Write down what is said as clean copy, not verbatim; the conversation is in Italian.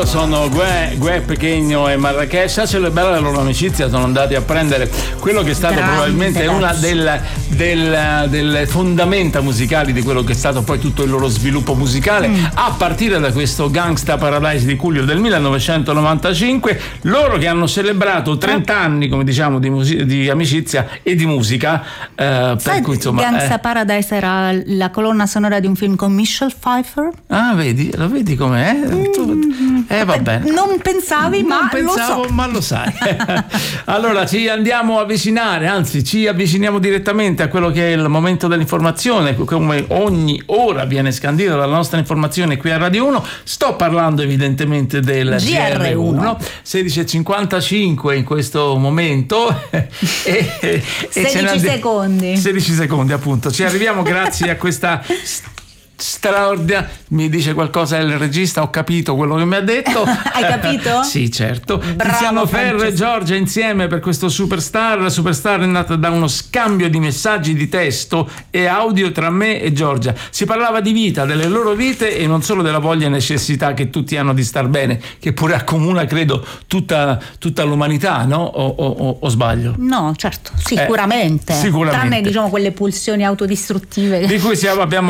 sono Gue Pequeno e Marrakesh. A celebrare la loro amicizia sono andati a prendere quello che è stato probabilmente una delle fondamenta musicali di quello che è stato poi tutto il loro sviluppo musicale, a partire da questo Gangsta Paradise di Cuglio del 1995. Loro che hanno celebrato 30 anni, come diciamo, di amicizia e di musica, per cui insomma Gangsta Paradise era la colonna sonora di un film con Michelle Pfeiffer. Ah, vedi, lo vedi com'è? Va bene. Non pensavi, ma lo so. Ma lo sai. Allora ci andiamo a avvicinare, anzi ci avviciniamo direttamente a quello che è il momento dell'informazione, come ogni ora viene scandita dalla nostra informazione qui a Radio 1. Sto parlando evidentemente del GR1, 16:55 in questo momento e 16 secondi appunto. Ci arriviamo grazie a questa straordinaria. Mi dice qualcosa il regista, ho capito quello che mi ha detto. Hai capito? Sì, certo. Bravo, Tiziano Ferro e Giorgia insieme per questo Superstar è nata da uno scambio di messaggi di testo e audio tra me e Giorgia. Si parlava di vita, delle loro vite e non solo della voglia e necessità che tutti hanno di star bene, che pure accomuna credo tutta l'umanità, no? O sbaglio? No, certo, sicuramente. Tranne diciamo quelle pulsioni autodistruttive di cui abbiamo